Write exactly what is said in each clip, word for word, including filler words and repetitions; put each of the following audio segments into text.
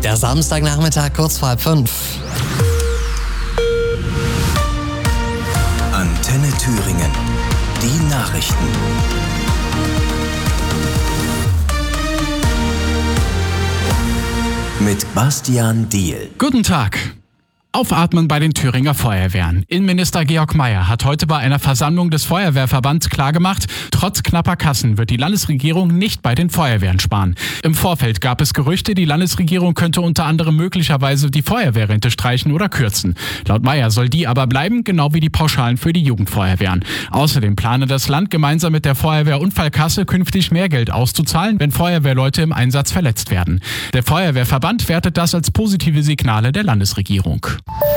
Der Samstagnachmittag kurz vor halb fünf. Antenne Thüringen. Die Nachrichten. Mit Bastian Diehl. Guten Tag. Aufatmen bei den Thüringer Feuerwehren. Innenminister Georg Mayer hat heute bei einer Versammlung des Feuerwehrverbands klargemacht, trotz knapper Kassen wird die Landesregierung nicht bei den Feuerwehren sparen. Im Vorfeld gab es Gerüchte, die Landesregierung könnte unter anderem möglicherweise die Feuerwehrrente streichen oder kürzen. Laut Mayer soll die aber bleiben, genau wie die Pauschalen für die Jugendfeuerwehren. Außerdem plane das Land gemeinsam mit der Feuerwehrunfallkasse künftig mehr Geld auszuzahlen, wenn Feuerwehrleute im Einsatz verletzt werden. Der Feuerwehrverband wertet das als positive Signale der Landesregierung.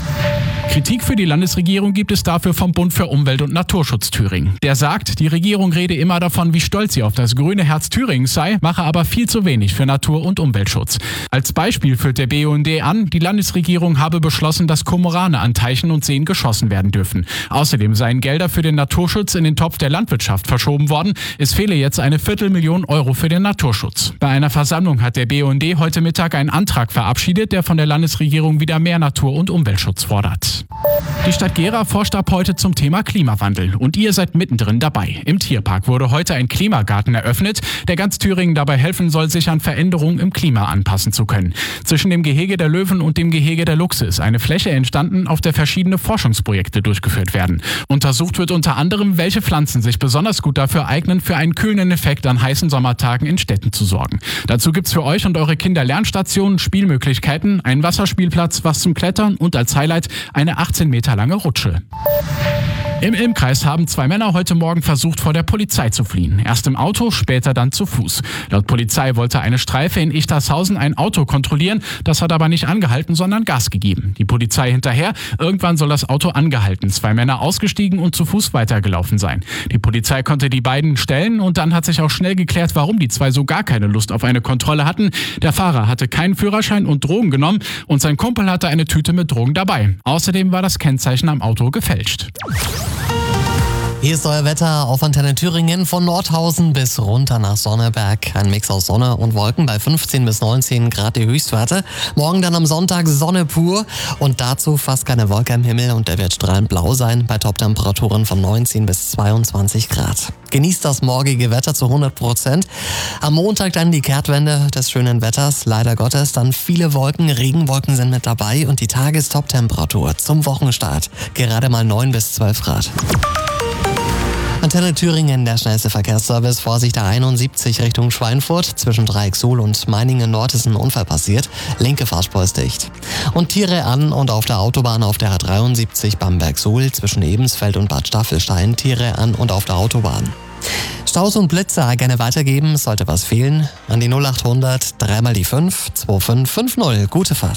Kritik für die Landesregierung gibt es dafür vom Bund für Umwelt und Naturschutz Thüringen. Der sagt, die Regierung rede immer davon, wie stolz sie auf das grüne Herz Thürings sei, mache aber viel zu wenig für Natur- und Umweltschutz. Als Beispiel führt der B U N D an, die Landesregierung habe beschlossen, dass Kormorane an Teichen und Seen geschossen werden dürfen. Außerdem seien Gelder für den Naturschutz in den Topf der Landwirtschaft verschoben worden. Es fehle jetzt eine Viertelmillion Euro für den Naturschutz. Bei einer Versammlung hat der B U N D heute Mittag einen Antrag verabschiedet, der von der Landesregierung wieder mehr Natur- und Umweltschutz fordert. Die Stadt Gera forscht ab heute zum Thema Klimawandel und ihr seid mittendrin dabei. Im Tierpark wurde heute ein Klimagarten eröffnet, der ganz Thüringen dabei helfen soll, sich an Veränderungen im Klima anpassen zu können. Zwischen dem Gehege der Löwen und dem Gehege der Luchse ist eine Fläche entstanden, auf der verschiedene Forschungsprojekte durchgeführt werden. Untersucht wird unter anderem, welche Pflanzen sich besonders gut dafür eignen, für einen kühlenden Effekt an heißen Sommertagen in Städten zu sorgen. Dazu gibt's für euch und eure Kinder Lernstationen, Spielmöglichkeiten, einen Wasserspielplatz, was zum Klettern und als Highlight eine achtzehn Meter lange Rutsche. Im Ilmkreis haben zwei Männer heute Morgen versucht, vor der Polizei zu fliehen. Erst im Auto, später dann zu Fuß. Laut Polizei wollte eine Streife in Ichtershausen ein Auto kontrollieren. Das hat aber nicht angehalten, sondern Gas gegeben. Die Polizei hinterher. Irgendwann soll das Auto angehalten, zwei Männer ausgestiegen und zu Fuß weitergelaufen sein. Die Polizei konnte die beiden stellen und dann hat sich auch schnell geklärt, warum die zwei so gar keine Lust auf eine Kontrolle hatten. Der Fahrer hatte keinen Führerschein und Drogen genommen und sein Kumpel hatte eine Tüte mit Drogen dabei. Außerdem war das Kennzeichen am Auto gefälscht. Hier ist euer Wetter auf Antenne Thüringen von Nordhausen bis runter nach Sonneberg. Ein Mix aus Sonne und Wolken bei fünfzehn bis neunzehn Grad die Höchstwerte. Morgen dann am Sonntag Sonne pur und dazu fast keine Wolke am Himmel und der wird strahlend blau sein bei Toptemperaturen von neunzehn bis zweiundzwanzig Grad. Genießt das morgige Wetter zu hundert Prozent. Am Montag dann die Kehrtwende des schönen Wetters. Leider Gottes dann viele Wolken, Regenwolken sind mit dabei und die Tagestoptemperatur zum Wochenstart gerade mal neun bis zwölf Grad. Antenne Thüringen, der schnellste Verkehrsservice. Vorsicht der einundsiebzig Richtung Schweinfurt. Zwischen Dreiecksuhl und Meiningen Nord ist ein Unfall passiert. Linke Fahrspur ist dicht. Und Tiere an und auf der Autobahn auf der A dreiundsiebzig Bamberg-Suhl. Zwischen Ebensfeld und Bad Staffelstein. Tiere an und auf der Autobahn. Staus und Blitze gerne weitergeben. Sollte was fehlen, an die null achthundert, dreimal die fünf, zwei fünf fünf null. Gute Fahrt.